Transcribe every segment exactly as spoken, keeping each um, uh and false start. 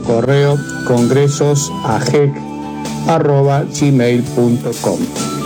correo congresosajec arroba gmail punto com.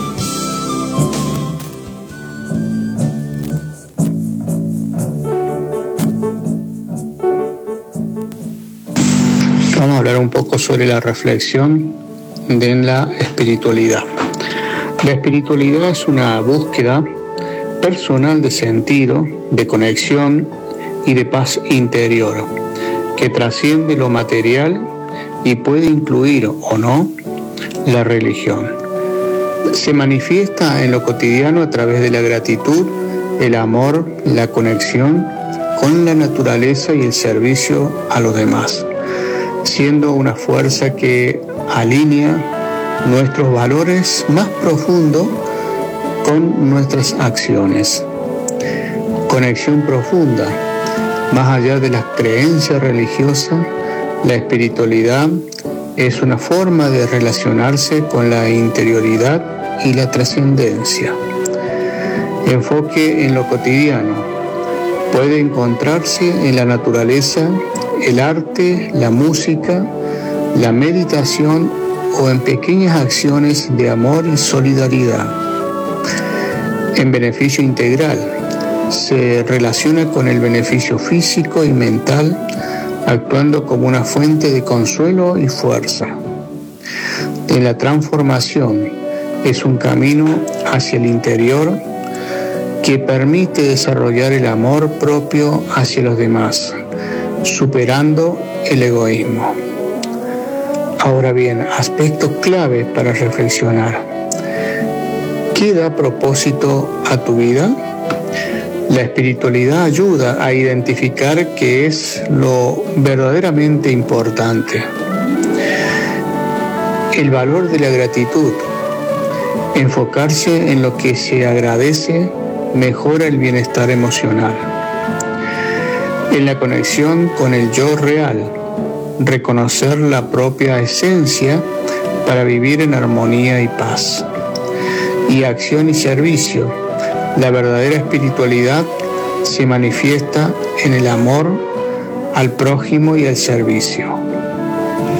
Vamos a hablar un poco sobre la reflexión de la espiritualidad. La espiritualidad es una búsqueda personal de sentido, de conexión y de paz interior, que trasciende lo material y puede incluir o no la religión. Se manifiesta en lo cotidiano a través de la gratitud, el amor, la conexión con la naturaleza y el servicio a los demás, siendo una fuerza que alinea nuestros valores más profundos con nuestras acciones. Conexión profunda. Más allá de las creencias religiosas, la espiritualidad es una forma de relacionarse con la interioridad y la trascendencia. Enfoque en lo cotidiano. Puede encontrarse en la naturaleza, el arte, la música, la meditación o en pequeñas acciones de amor y solidaridad. En beneficio integral, se relaciona con el beneficio físico y mental, actuando como una fuente de consuelo y fuerza. En la transformación, es un camino hacia el interior que permite desarrollar el amor propio hacia los demás, superando el egoísmo. Ahora bien, aspectos clave para reflexionar. ¿Qué da propósito a tu vida? La espiritualidad ayuda a identificar qué es lo verdaderamente importante. El valor de la gratitud. Enfocarse en lo que se agradece mejora el bienestar emocional. En la conexión con el yo real. Reconocer la propia esencia para vivir en armonía y paz. Y acción y servicio. La verdadera espiritualidad se manifiesta en el amor al prójimo y al servicio.